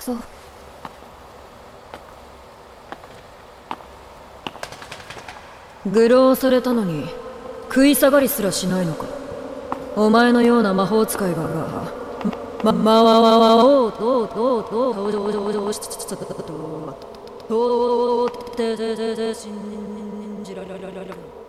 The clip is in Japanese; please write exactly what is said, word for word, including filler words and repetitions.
そう。 愚弄されたのに食い下がりすらしないのか。お前のような魔法使いがままわわわおうどうどうどうどうどうどうどうしちちちどうどうどうって信じられられられ